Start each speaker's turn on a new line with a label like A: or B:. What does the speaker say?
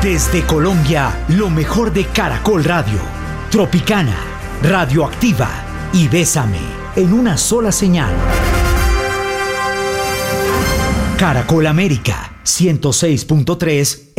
A: Desde Colombia, lo mejor de Caracol Radio, Tropicana, Radioactiva y Bésame, en una sola señal. Caracol América, 106.3